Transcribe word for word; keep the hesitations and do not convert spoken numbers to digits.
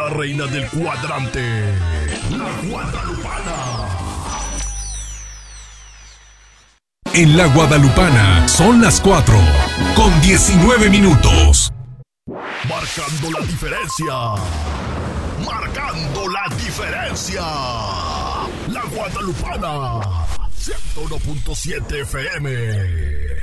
la reina del cuadrante, la Guadalupana. En la Guadalupana son las cuatro con diecinueve minutos. Marcando la diferencia. Marcando la diferencia. La Guadalupana. ciento uno punto siete F M.